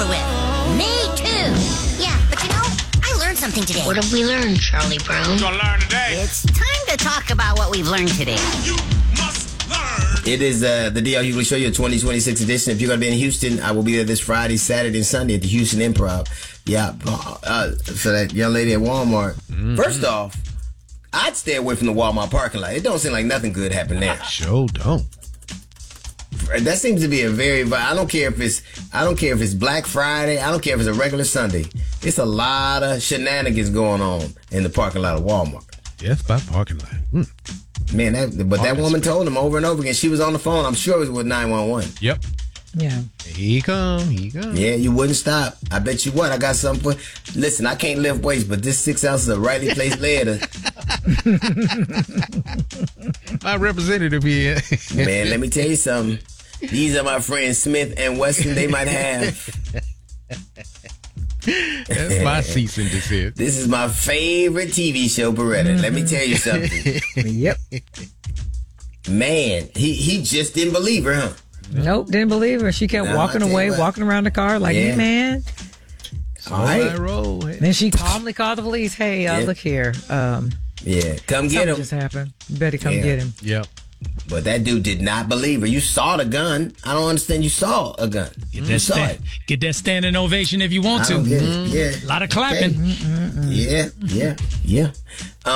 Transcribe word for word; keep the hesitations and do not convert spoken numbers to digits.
over with. Me too. Yeah, but you know, I learned something today. What have we learned, Charlie Brown? We're gonna learn today. It's time to talk about what we've learned today. You must learn. It is uh, the D L Hughley Show, your twenty twenty-six edition. If you're going to be in Houston, I will be there this Friday, Saturday, and Sunday at the Houston Improv. Yeah, uh, for that young lady at Walmart. Mm-hmm. First off, I'd stay away from the Walmart parking lot. It don't seem like nothing good happened there. Sure don't. That seems to be a very. I don't care if it's. I don't care if it's Black Friday. I don't care if it's a regular Sunday. It's a lot of shenanigans going on in the parking lot of Walmart. Yes, by parking lot. Mm. Man, that, but that woman told him over and over again. She was on the phone. I'm sure it was with nine one one. Yep. Yeah. He come. He come. Yeah, you wouldn't stop. I bet you what. I got something for. Listen, I can't lift weights, but this six ounces of rightly placed lead. My representative here. Man, let me tell you something. These are my friends Smith and Wesson. They might have. That's my cease and desist. This is my favorite T V show, Beretta. Mm-hmm. Let me tell you something. Yep. Man, he, he just didn't believe her, huh? Nope, didn't believe her. She kept no, walking away, walking around the car like, yeah. Hey, man. All right. Roll. Then she calmly called the police. Hey, uh, yeah. look here. Um, yeah, come get him. Something just happened. You better come yeah. get him. Yep. But that dude did not believe her. You saw the gun. I don't understand. You saw a gun. Get you that, saw stand, it. Get that standing ovation if you want I to. don't get it. Yeah. A lot of clapping. Okay. Yeah, yeah, yeah. Um,